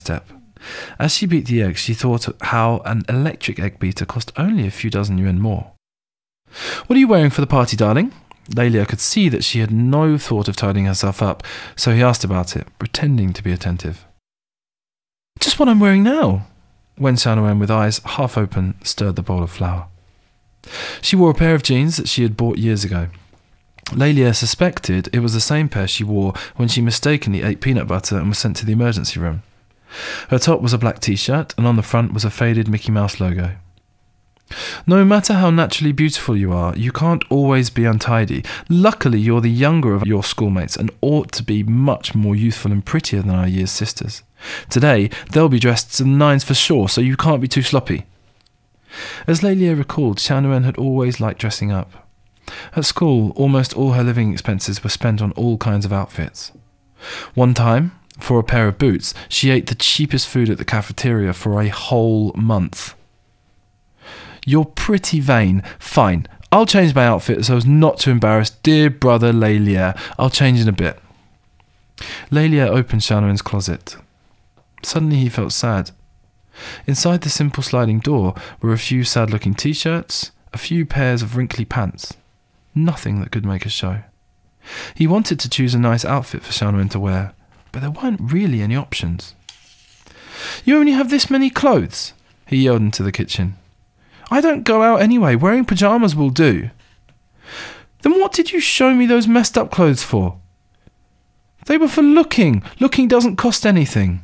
step. As she beat the eggs, she thought how an electric egg beater cost only a few dozen yuan more. "What are you wearing for the party, darling?" Lélia could see that she had no thought of tidying herself up, so he asked about it, pretending to be attentive. "Just what I'm wearing now." Wen Xiaonuan, with eyes half open, stirred the bowl of flour. She wore a pair of jeans that she had bought years ago. Lélia suspected it was the same pair she wore when she mistakenly ate peanut butter and was sent to the emergency room. Her top was a black t-shirt, and on the front was a faded Mickey Mouse logo. "No matter how naturally beautiful you are, you can't always be untidy. Luckily, you're the younger of your schoolmates and ought to be much more youthful and prettier than our year's sisters. Today, they'll be dressed to the nines for sure, so you can't be too sloppy." As Lélia recalled, Xiaonuan had always liked dressing up. At school, almost all her living expenses were spent on all kinds of outfits. One time, for a pair of boots, she ate the cheapest food at the cafeteria for a whole month. "You're pretty vain. Fine, I'll change my outfit so as not to embarrass dear brother Lélia. I'll change in a bit." Lélia opened Xiaonuan's closet. Suddenly he felt sad. Inside the simple sliding door were a few sad-looking t-shirts, a few pairs of wrinkly pants. Nothing that could make a show. He wanted to choose a nice outfit for Xiaonuan to wear, but there weren't really any options. "You only have this many clothes?" he yelled into the kitchen. "I don't go out anyway. Wearing pyjamas will do." "Then what did you show me those messed up clothes for?" "They were for looking. Looking doesn't cost anything."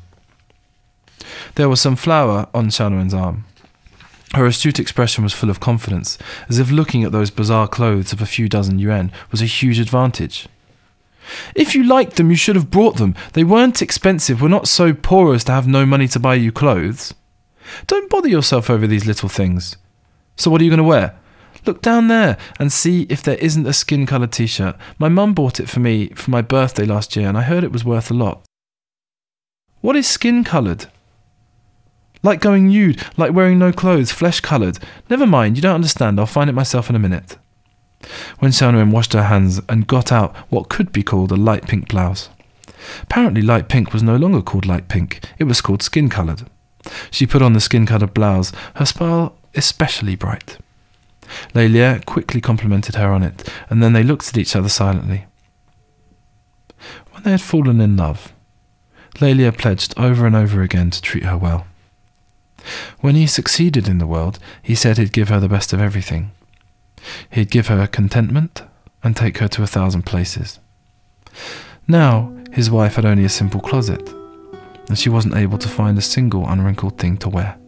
There was some flour on Xiaonuan's arm. Her astute expression was full of confidence, as if looking at those bizarre clothes of a few dozen yuan was a huge advantage. "If you liked them, you should have brought them. They weren't expensive. We're not so poor as to have no money to buy you clothes. Don't bother yourself over these little things. So what are you going to wear? Look down there and see if there isn't a skin-coloured t-shirt. My mum bought it for me for my birthday last year, and I heard it was worth a lot." "What is skin-coloured?" "Like going nude, like wearing no clothes, flesh-coloured. Never mind, you don't understand. I'll find it myself in a minute." When Xiaonuan washed her hands and got out what could be called a light pink blouse. Apparently light pink was no longer called light pink, it was called skin-coloured. She put on the skin-coloured blouse, her smile especially bright. Lélia quickly complimented her on it, and then they looked at each other silently. When they had fallen in love, Lélia pledged over and over again to treat her well. When he succeeded in the world, he said he'd give her the best of everything. He'd give her contentment and take her to 1,000 places. Now, his wife had only a simple closet, and she wasn't able to find a single unwrinkled thing to wear.